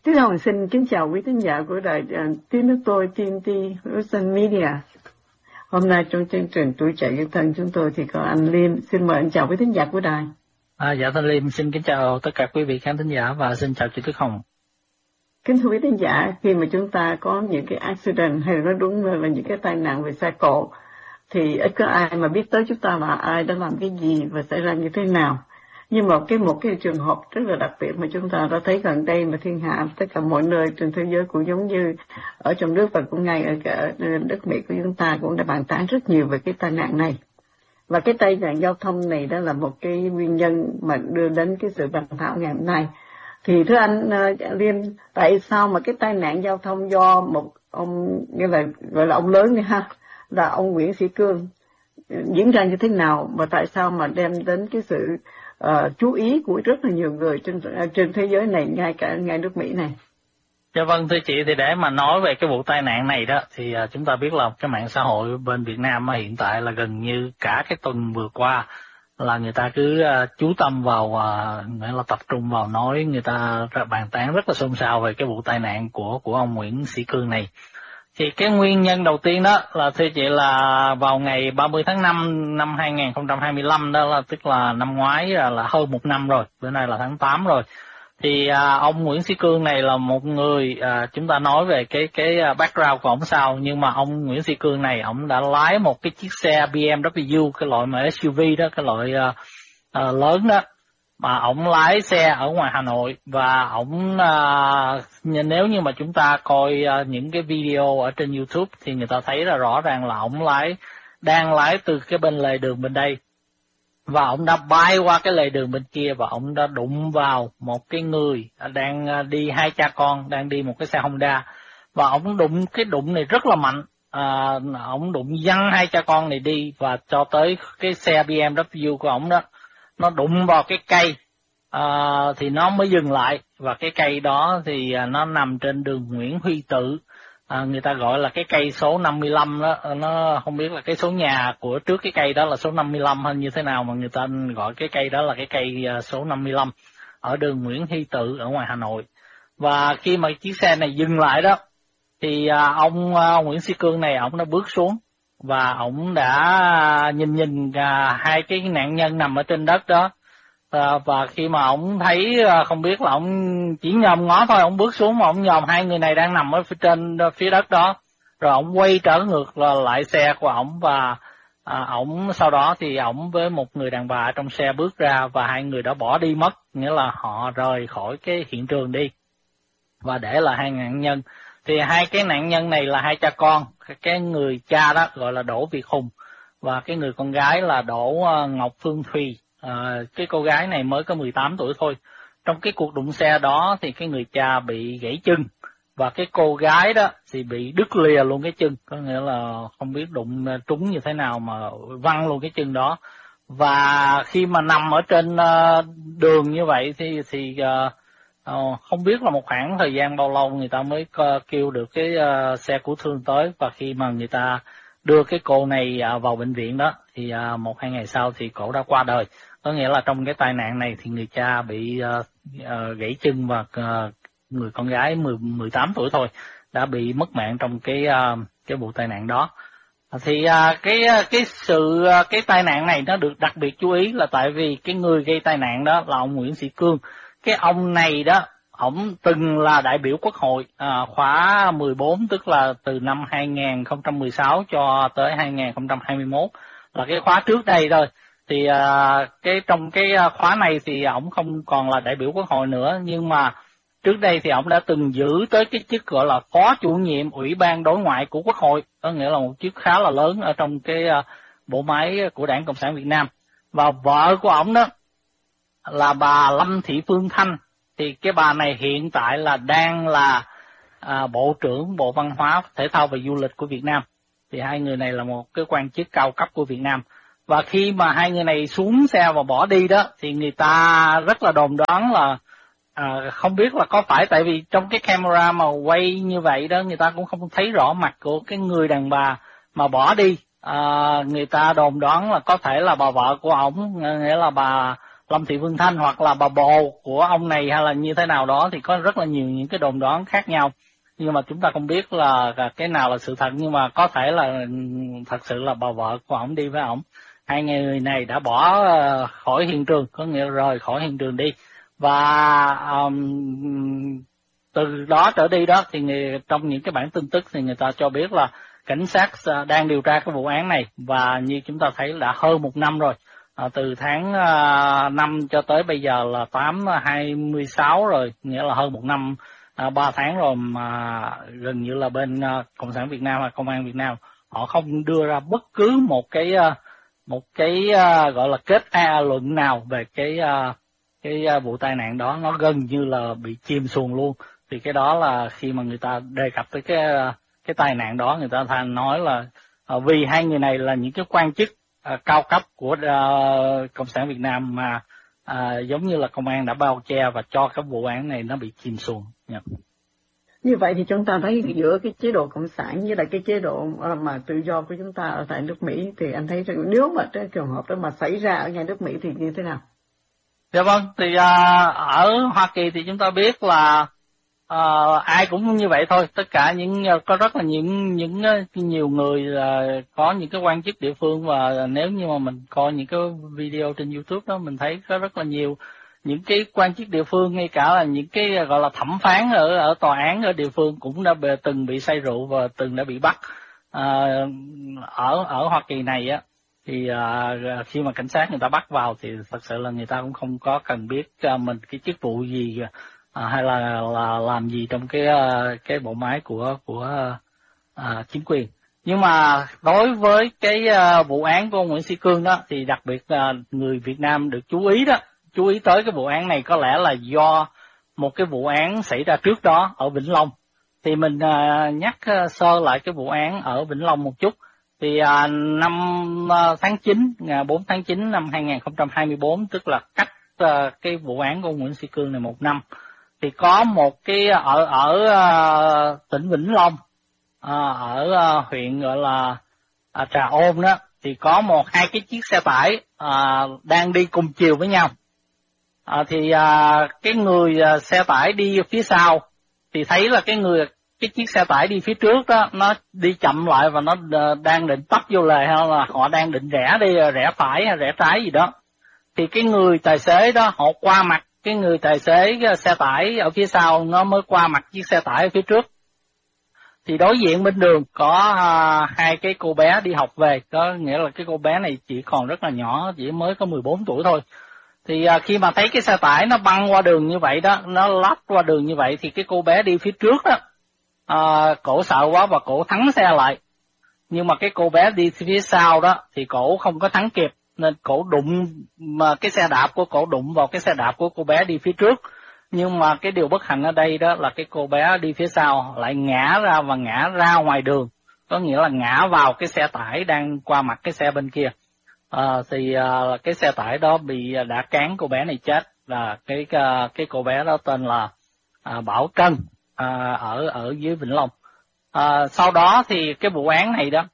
Đức Hồng xin kính chào quý khán giả của đài tiếng nước tôi TNT Wilson Media. Hôm nay trong chương trình Tuổi Trẻ Yêu Thân chúng tôi thì có anh Liêm. Xin mời anh chào quý khán giả của đài. Dạ thưa Liêm, xin kính chào tất cả quý vị khán thính giả và xin chào chị Đức Hồng. Kính thưa quý khán giả, khi mà chúng ta có những cái accident hay nói đúng là những cái tai nạn về xe cộ thì ít có ai mà biết tới chúng ta là ai đã làm cái gì và xảy ra như thế nào. Nhưng mà một cái trường hợp rất là đặc biệt mà chúng ta đã thấy gần đây mà thiên hạ tất cả mọi nơi trên thế giới cũng giống như ở trong nước và cũng ngay ở cả đất Mỹ của chúng ta cũng đã bàn tán rất nhiều về cái tai nạn này. Và cái tai nạn giao thông này đó là một cái nguyên nhân mà đưa đến cái sự bàn thảo ngày hôm nay. Thì thưa anh Liêm, tại sao mà cái tai nạn giao thông do một ông như là gọi là ông lớn này ha, là ông Nguyễn Sĩ Cương diễn ra như thế nào và tại sao mà đem đến cái sự chú ý của rất là nhiều người trên thế giới này, ngay cả ngay nước Mỹ này? Dạ vâng thưa chị, thì để mà nói về cái vụ tai nạn này đó thì chúng ta biết là cái mạng xã hội bên Việt Nam hiện tại là gần như cả cái tuần vừa qua là người ta cứ chú tâm vào nghĩa là tập trung vào nói, người ta bàn tán rất là xôn xao về cái vụ tai nạn của ông Nguyễn Sĩ Cương này. Thì cái nguyên nhân đầu tiên đó là thưa chị là vào ngày 30 tháng 5 năm 2025 đó, là tức là năm ngoái là hơn một năm rồi, bữa nay là tháng 8 rồi. Thì ông Nguyễn Sĩ Cương này là một người, chúng ta nói về cái background của ông sau, nhưng mà ông Nguyễn Sĩ Cương này ông đã lái một cái chiếc xe BMW, cái loại mà SUV đó, cái loại lớn đó, mà ông lái xe ở ngoài Hà Nội. Và ông nếu như mà chúng ta coi những cái video ở trên YouTube thì người ta thấy là rõ ràng là ông đang lái từ cái bên lề đường bên đây, và ông đã bay qua cái lề đường bên kia và ông đã đụng vào một cái người đang đi, hai cha con đang đi một cái xe Honda, và ông cái đụng này rất là mạnh. Ông đụng văng hai cha con này đi và cho tới cái xe BMW của ông đó nó đụng vào cái cây thì nó mới dừng lại. Và cái cây đó thì nó nằm trên đường Nguyễn Huy Tự, người ta gọi là cái cây số 55 đó. Nó không biết là cái số nhà của trước cái cây đó là số 55 hay như thế nào mà người ta gọi cái cây đó là cái cây số 55 ở đường Nguyễn Huy Tự ở ngoài Hà Nội. Và khi mà chiếc xe này dừng lại đó thì ông Nguyễn Sĩ Cương này ông đã bước xuống và ông đã nhìn hai cái nạn nhân nằm ở trên đất đó. Và khi mà ông thấy, không biết là ông chỉ nhòm ngó thôi, ông bước xuống mà ông nhòm hai người này đang nằm ở trên phía đất đó, rồi ông quay trở ngược lại xe của ông. Và ông sau đó thì ông với một người đàn bà trong xe bước ra và hai người đã bỏ đi mất, nghĩa là họ rời khỏi cái hiện trường đi và để lại hai nạn nhân. Thì hai cái nạn nhân này là hai cha con, cái người cha đó gọi là Đỗ Việt Hùng và cái người con gái là Đỗ Ngọc Phương Thùy. Cái cô gái này mới có 18 tuổi thôi. Trong cái cuộc đụng xe đó thì cái người cha bị gãy chân và cái cô gái đó thì bị đứt lìa luôn cái chân, có nghĩa là không biết đụng trúng như thế nào mà văng luôn cái chân đó. Và khi mà nằm ở trên đường như vậy thì không biết là một khoảng thời gian bao lâu người ta mới kêu được cái xe cứu thương tới. Và khi mà người ta đưa cái cô này vào bệnh viện đó thì một hai ngày sau thì cổ đã qua đời. Có nghĩa là trong cái tai nạn này thì người cha bị gãy chân và người con gái 18 tuổi thôi đã bị mất mạng trong cái vụ tai nạn đó. Thì cái tai nạn này nó được đặc biệt chú ý là tại vì cái người gây tai nạn đó là ông Nguyễn Sĩ Cương. Cái ông này đó, ông từng là đại biểu Quốc hội khóa 14, tức là từ năm 2016 cho tới 2021, là cái khóa trước đây thôi. Thì trong cái khóa này thì ông không còn là đại biểu Quốc hội nữa, nhưng mà trước đây thì ông đã từng giữ tới cái chức gọi là phó chủ nhiệm Ủy ban Đối ngoại của Quốc hội, có nghĩa là một chức khá là lớn ở trong cái bộ máy của Đảng Cộng sản Việt Nam. Và vợ của ông đó là bà Lâm Thị Phương Thanh, thì cái bà này hiện tại là đang là Bộ trưởng Bộ Văn hóa, Thể thao và Du lịch của Việt Nam. Thì hai người này là một cái quan chức cao cấp của Việt Nam. Và khi mà hai người này xuống xe và bỏ đi đó thì người ta rất là đồn đoán là không biết là có phải tại vì trong cái camera mà quay như vậy đó người ta cũng không thấy rõ mặt của cái người đàn bà mà bỏ đi. Người ta đồn đoán là có thể là bà vợ của ổng, nghĩa là bà Lâm Thị Phương Thanh hoặc là bà bồ của ông này hay là như thế nào đó, thì có rất là nhiều những cái đồn đoán khác nhau. Nhưng mà chúng ta không biết là cái nào là sự thật, nhưng mà có thể là thật sự là bà vợ của ổng đi với ổng. Hai người này đã bỏ khỏi hiện trường, có nghĩa là rời khỏi hiện trường đi. Và từ đó trở đi đó thì trong những cái bản tin tức thì người ta cho biết là cảnh sát đang điều tra cái vụ án này, và như chúng ta thấy đã hơn 1 năm rồi. Từ tháng 5 cho tới bây giờ là 8/26 rồi, nghĩa là hơn 1 năm 3 tháng rồi mà gần như là bên Cộng sản Việt Nam và Công an Việt Nam họ không đưa ra bất cứ một cái gọi là kết luận nào về cái vụ tai nạn đó. Nó gần như là bị chìm xuồng luôn. Thì cái đó là khi mà người ta đề cập tới cái tai nạn đó, người ta nói là vì hai người này là những cái quan chức cao cấp của Cộng sản Việt Nam mà giống như là công an đã bao che và cho cái vụ án này nó bị chìm xuồng. Như vậy thì chúng ta thấy giữa cái chế độ cộng sản với lại cái chế độ mà tự do của chúng ta ở tại nước Mỹ, thì anh thấy rằng nếu mà cái trường hợp đó mà xảy ra ở ngay nước Mỹ thì như thế nào? Dạ vâng, thì ở Hoa Kỳ thì chúng ta biết là ai cũng như vậy thôi. Tất cả có rất là nhiều người có những cái quan chức địa phương, và nếu như mà mình coi những cái video trên YouTube đó, mình thấy có rất là nhiều những cái quan chức địa phương, ngay cả là những cái gọi là thẩm phán ở tòa án ở địa phương cũng đã từng bị say rượu và từng đã bị bắt. Ở Hoa Kỳ này á thì khi mà cảnh sát người ta bắt vào thì thật sự là người ta cũng không có cần biết mình cái chức vụ gì hay là làm gì trong cái bộ máy của chính quyền. Nhưng mà đối với cái vụ án của ông Nguyễn Sĩ Cương đó thì đặc biệt là người Việt Nam được chú ý tới cái vụ án này, có lẽ là do một cái vụ án xảy ra trước đó ở Vĩnh Long. Thì mình nhắc sơ lại cái vụ án ở Vĩnh Long một chút. Thì tháng 9, ngày 4 tháng 9 năm 2024, tức là cách cái vụ án của ông Nguyễn Sĩ Cương này 1 năm, thì có một cái ở tỉnh Vĩnh Long, ở huyện gọi là Trà Ôn đó, thì có hai cái chiếc xe tải đang đi cùng chiều với nhau. Thì cái người xe tải đi phía sau thì thấy là cái chiếc xe tải đi phía trước đó nó đi chậm lại và nó đang định tấp vô lề, hay là họ đang định rẽ phải hay rẽ trái gì đó. Thì cái người tài xế đó họ qua mặt cái người tài xế xe tải ở phía sau, nó mới qua mặt chiếc xe tải ở phía trước. Thì đối diện bên đường có hai cái cô bé đi học về, có nghĩa là cái cô bé này chỉ còn rất là nhỏ, chỉ mới có 14 tuổi thôi. Thì khi mà thấy cái xe tải nó băng qua đường như vậy đó, nó lách qua đường như vậy, thì cái cô bé đi phía trước đó, cổ sợ quá và cổ thắng xe lại. Nhưng mà cái cô bé đi phía sau đó thì cổ không có thắng kịp, nên cổ đụng, mà cái xe đạp của cổ đụng vào cái xe đạp của cô bé đi phía trước. Nhưng mà cái điều bất hạnh ở đây đó là cái cô bé đi phía sau lại ngã ra ngoài đường, có nghĩa là ngã vào cái xe tải đang qua mặt cái xe bên kia. Thì cái xe tải đó đã cán cô bé này chết. Là cái cô bé đó tên là Bảo Trân, ở dưới Vĩnh Long. Sau đó thì cái vụ án này đó,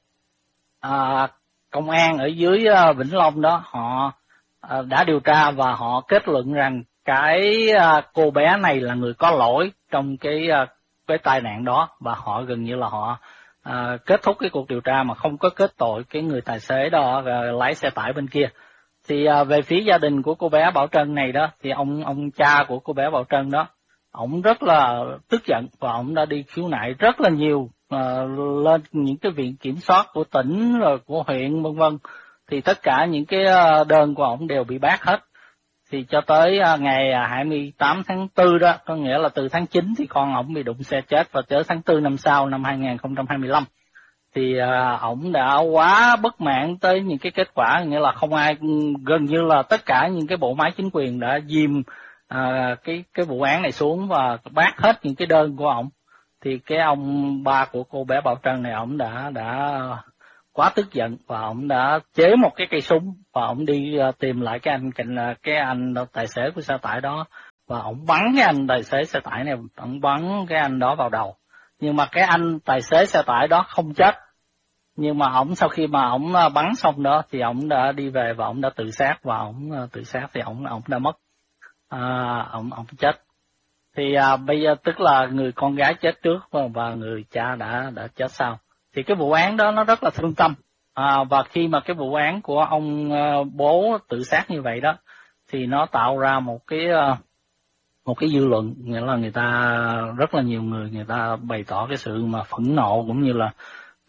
công an ở dưới Vĩnh Long đó họ đã điều tra và họ kết luận rằng cái cô bé này là người có lỗi trong cái tai nạn đó, và họ gần như là họ kết thúc cái cuộc điều tra mà không có kết tội cái người tài xế đó lái xe tải bên kia. Thì về phía gia đình của cô bé Bảo Trân này đó, thì ông cha của cô bé Bảo Trân đó, ông rất là tức giận và ông đã đi khiếu nại rất là nhiều lên những cái viện kiểm soát của tỉnh rồi của huyện vân vân. Thì tất cả những cái đơn của ông đều bị bác hết. Thì cho tới ngày 28 tháng 4 đó, có nghĩa là từ tháng 9 thì con ổng bị đụng xe chết, và tới tháng 4 năm sau, năm 2025 thì ổng đã quá bất mãn tới những cái kết quả, nghĩa là không ai, gần như là tất cả những cái bộ máy chính quyền đã dìm cái vụ án này xuống và bác hết những cái đơn của ổng. Thì cái ông ba của cô bé Bảo Trân này, ổng đã quá tức giận và ổng đã chế một cái cây súng và ổng đi tìm lại cái anh tài xế của xe tải đó, và ổng bắn cái anh tài xế xe tải này, ổng bắn cái anh đó vào đầu. Nhưng mà cái anh tài xế xe tải đó không chết, Nhưng mà ổng sau khi mà ổng bắn xong đó thì ổng đã đi về và ổng đã tự sát, và ổng tự sát thì ổng đã mất, ổng chết. Thì bây giờ tức là người con gái chết trước và người cha đã chết sau. Thì cái vụ án đó nó rất là thương tâm. Và khi mà cái vụ án của ông bố tự sát như vậy đó thì nó tạo ra một cái dư luận, nghĩa là người ta rất là nhiều người ta bày tỏ cái sự mà phẫn nộ cũng như là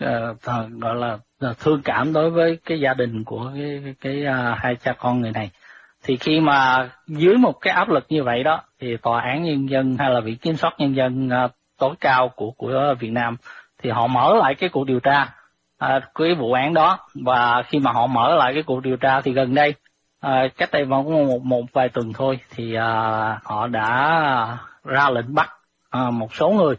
gọi là thương cảm đối với cái gia đình của cái hai cha con người này. Thì khi mà dưới một cái áp lực như vậy đó thì tòa án nhân dân hay là viện kiểm soát nhân dân tối cao của Việt Nam thì họ mở lại cái cuộc điều tra cái vụ án đó. Và khi mà họ mở lại cái cuộc điều tra thì gần đây cách đây một vài tuần thôi thì họ đã ra lệnh bắt một số người,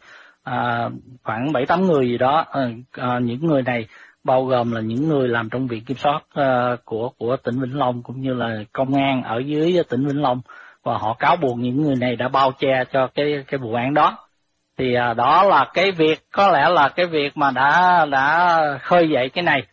khoảng 7-8 người gì đó. Những người này bao gồm là những người làm trong viện kiểm soát của tỉnh Vĩnh Long cũng như là công an ở dưới tỉnh Vĩnh Long, và họ cáo buộc những người này đã bao che cho cái vụ án đó. Thì đó là cái việc, có lẽ là cái việc mà đã khơi dậy cái này.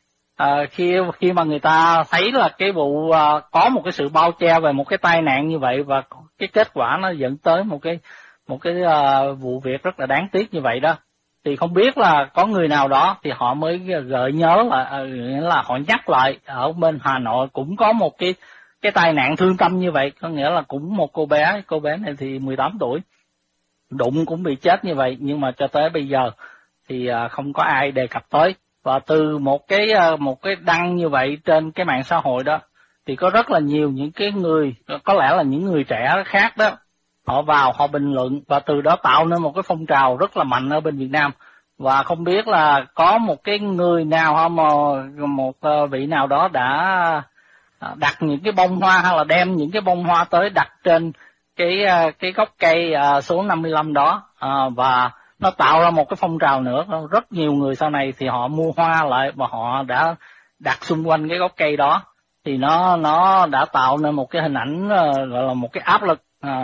Khi mà người ta thấy là cái vụ có một cái sự bao che về một cái tai nạn như vậy, và cái kết quả nó dẫn tới một cái vụ việc rất là đáng tiếc như vậy đó, thì không biết là có người nào đó thì họ mới gợi nhớ là họ nhắc lại ở bên Hà Nội cũng có một cái tai nạn thương tâm như vậy, có nghĩa là cũng một cô bé này thì 18 tuổi đụng cũng bị chết như vậy, nhưng mà cho tới bây giờ thì không có ai đề cập tới. Và từ một cái đăng như vậy trên cái mạng xã hội đó thì có rất là nhiều những cái người, có lẽ là những người trẻ khác đó, họ vào họ bình luận, và từ đó tạo nên một cái phong trào rất là mạnh ở bên Việt Nam. Và không biết là có một cái người nào hay một vị nào đó đã đặt những cái bông hoa hay là đem những cái bông hoa tới đặt trên cái gốc cây số 55 đó, và nó tạo ra một cái phong trào nữa. Rất nhiều người sau này thì họ mua hoa lại và họ đã đặt xung quanh cái gốc cây đó, thì nó đã tạo nên một cái hình ảnh gọi là một cái áp lực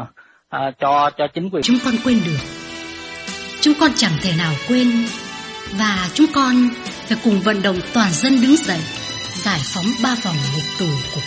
cho chính quyền. Chúng con quên được, chúng con chẳng thể nào quên, và chúng con phải cùng vận động toàn dân đứng dậy giải phóng 3 vòng ngục tù của